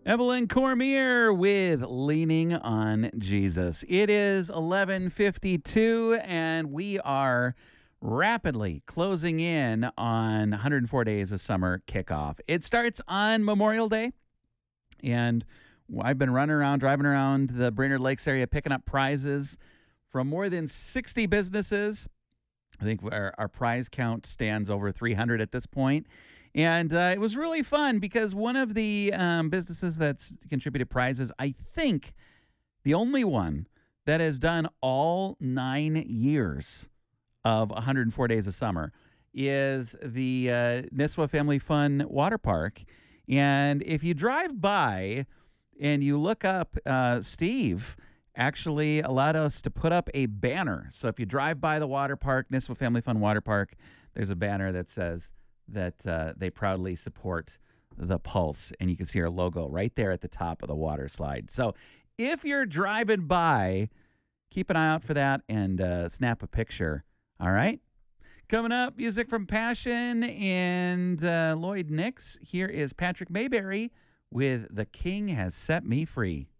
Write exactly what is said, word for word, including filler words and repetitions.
Evelyn Cormier with Leaning on Jesus. It is eleven fifty-two, and we are rapidly closing in on one hundred four Days of Summer kickoff. It starts on Memorial Day, and I've been running around, driving around the Brainerd Lakes area, picking up prizes from more than sixty businesses. I think our, our prize count stands over three hundred at this point. And uh, it was really fun because one of the um, businesses that's contributed prizes, I think the only one that has done all nine years of one hundred four Days of Summer, is the uh, Nisswa Family Fun Water Park. And if you drive by and you look up, uh, Steve actually allowed us to put up a banner. So if you drive by the water park, Nisswa Family Fun Water Park, there's a banner that says that uh, they proudly support the Pulse. And you can see our logo right there at the top of the water slide. So if you're driving by, keep an eye out for that and uh, snap a picture. All right? Coming up, music from Passion and uh, Lloyd Nix. Here is Patrick Mayberry with The King Has Set Me Free.